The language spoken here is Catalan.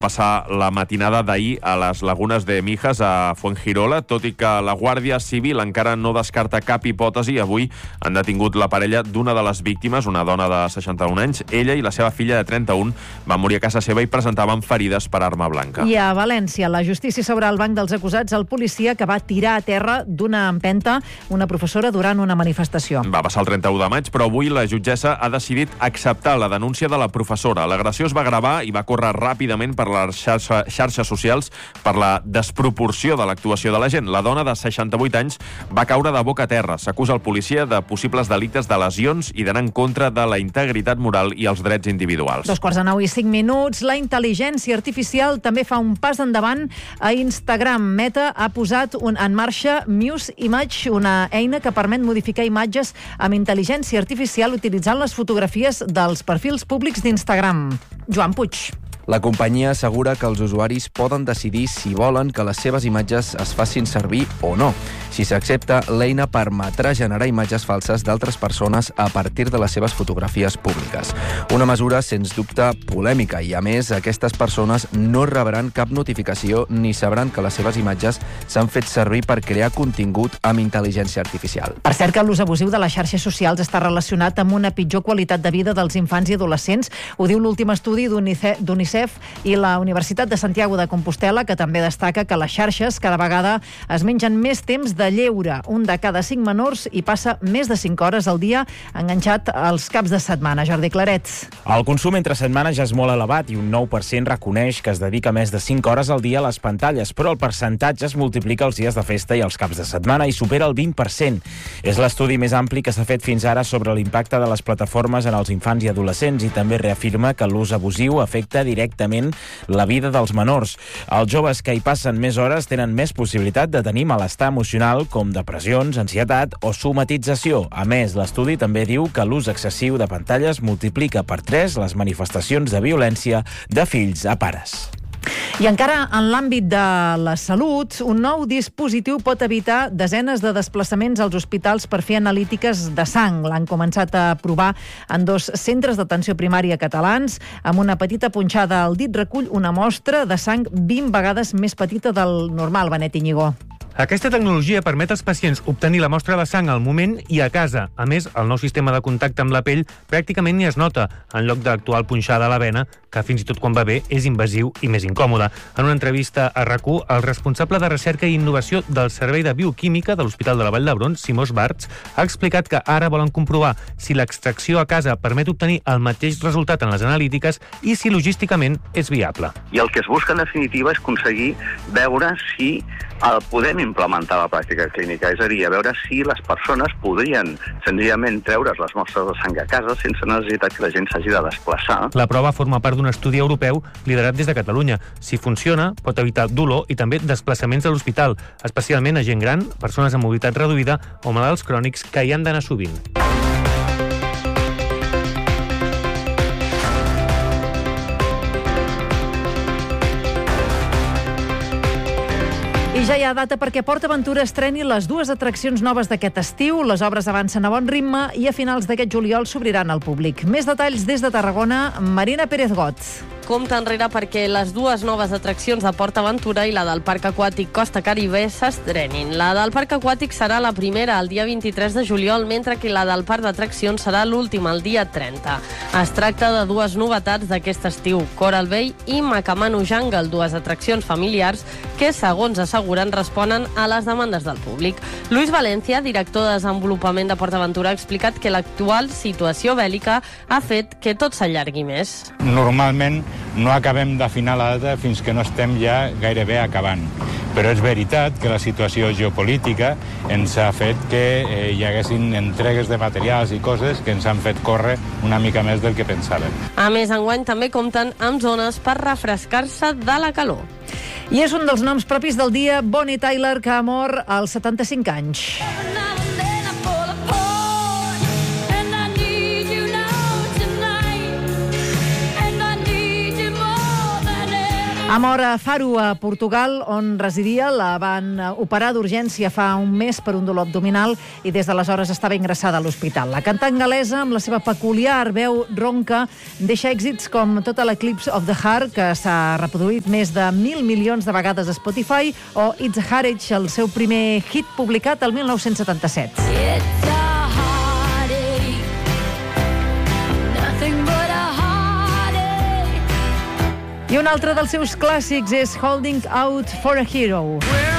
passar la matinada d'ahir a les Lagunes de Mijas, a Fuengirola, tot i que la Guàrdia Civil encara no descarta cap hipòtesi. Avui han detingut la parella d'una de les víctimes, una dona de 61 anys. Ella i la seva filla de 31 van morir a casa seva i presentaven ferides per arma blanca. I a València, la justícia s'obre al banc dels acusats el policia que va tirar a terra d'una empenta una professora durant una manifestació. Va passar el 31 de maig, però avui la jutgessa ha decidit acceptar la denúncia de la professora. L'agressió es va gravar i va córrer ràpidament per les xarxes socials per la desproporció de l'actuació de la gent. La dona de 68 anys va caure de boca a terra. S'acusa el policia de possibles delictes de lesions i d'anar en contra de la integritat moral i els drets individuals. 2:09:05. La intel·ligència artificial també fa un pas endavant a Instagram. Meta ha posat en marxa Muse Image, una eina que permet modificar imatges amb intel·ligència artificial utilitzant les fotografies dels perfils públics d'Instagram. Joan Puig. La companyia assegura que els usuaris poden decidir si volen que les seves imatges es facin servir o no. Si s'accepta, l'eina permetrà generar imatges falses d'altres persones a partir de les seves fotografies públiques. Una mesura, sens dubte, polèmica i, a més, aquestes persones no rebran cap notificació ni sabran que les seves imatges s'han fet servir per crear contingut amb intel·ligència artificial. Per cert que l'ús abusiu de les xarxes socials està relacionat amb una pitjor qualitat de vida dels infants i adolescents. Ho diu l'últim estudi d'UNICEF i la Universitat de Santiago de Compostela, que també destaca que les xarxes cada vegada es mengen més temps de lleure. Un de cada 5 menors hi passa més de 5 hores al dia enganxat als caps de setmana. Jordi Claret. El consum entre setmana ja és molt elevat i un 9% reconeix que es dedica més de 5 hores al dia a les pantalles, però el percentatge es multiplica els dies de festa i els caps de setmana i supera el 20%. És l'estudi més ampli que s'ha fet fins ara sobre l'impacte de les plataformes en els infants i adolescents i també reafirma que l'ús abusiu afecta directament la vida dels menors. Els joves que hi passen més hores tenen més possibilitat de tenir malestar emocional com depressions, ansietat o somatització. A més, l'estudi també diu que l'ús excessiu de pantalles multiplica per 3 les manifestacions de violència de fills a pares. I encara en l'àmbit de la salut, un nou dispositiu pot evitar desenes de desplaçaments als hospitals per fer analítiques de sang. L'han començat a provar en 2 centres d'atenció primària catalans. Amb una petita punxada al dit recull una mostra de sang 20 vegades més petita del normal. Benet Iñigó. Aquesta tecnologia permet als pacients obtenir la mostra de sang al moment i a casa. A més, el nou sistema de contacte amb la pell pràcticament ni es nota, en lloc de l'actual punxada a la vena, que fins i tot quan va bé és invasiu i més incòmode. En una entrevista a RAC1, el responsable de recerca i innovació del Servei de Bioquímica de l'Hospital de la Vall d'Hebron, Simó Barts, ha explicat que ara volen comprovar si l'extracció a casa permet obtenir el mateix resultat en les analítiques i si logísticament és viable. I el que es busca en definitiva és aconseguir veure si el podem implementar a la pràctica clínica, és a dir, a veure si les persones podrien senzillament treure's les mostres de sang a casa sense necessitat que la gent s'hagi de desplaçar. La prova forma part d'un estudi europeu liderat des de Catalunya. Si funciona, pot evitar dolor i també desplaçaments a l'hospital, especialment a gent gran, persones amb mobilitat reduïda o malalts crònics que hi han d'anar sovint. I ja hi ha data perquè PortAventura estreni les 2 atraccions noves d'aquest estiu. Les obres avancen a bon ritme i a finals d'aquest juliol s'obriran al públic. Més detalls des de Tarragona, Marina Pérez Got. Compte enrere perquè les 2 noves atraccions de PortAventura i la del Parc Aquàtic Costa Caribe s'estrenin. La del Parc Aquàtic serà la primera el dia 23 de juliol, mentre que la del Parc d'Atraccions serà l'última el dia 30. Es tracta de 2 novetats d'aquest estiu, Coral Bay i Macamano Jungle, 2 atraccions familiars que, segons asseguren, responen a les demandes del públic. Luis Valencia, director de desenvolupament de PortAventura, ha explicat que l'actual situació bèl·lica ha fet que tot s'allargui més. Normalment no acabem d'afinar la data fins que no estem ja gairebé acabant. Però és veritat que la situació geopolítica ens ha fet que hi haguessin entregues de materials i coses que ens han fet córrer una mica més del que pensàvem. A més, enguany també compten amb zones per refrescar-se de la calor. I és un dels noms propis del dia, Bonnie Tyler, que ha mort als 75 anys. Amora Faro, a Portugal, on residia, la van operar d'urgència fa un mes per un dolor abdominal i des d'aleshores estava ingressada a l'hospital. La cantant galesa, amb la seva peculiar veu ronca, deixa èxits com tota l'Eclipse of the Heart, que s'ha reproduït més de 1.000 milions de vegades a Spotify, o It's a Heartache, el seu primer hit publicat el 1977. It's a heartache, nothing but a heartache. I un altre dels seus clàssics és Holding Out for a Hero.